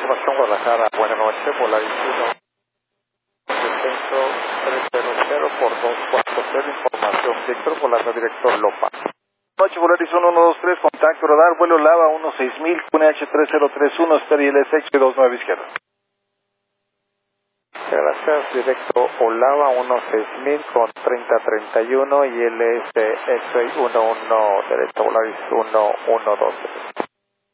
Información Guadalajara, buenas noches, Volaris 1, descenso 300 por 240, información, director Volando, director Lopa. Noche Volaris 1123, contacto radar, vuelo Lava 16000, QNH 3031, Stereo LSX 29 izquierda. Gracias, directo Olava 16000 con 3031 y LS X-Ray 11, directo Volaris 112.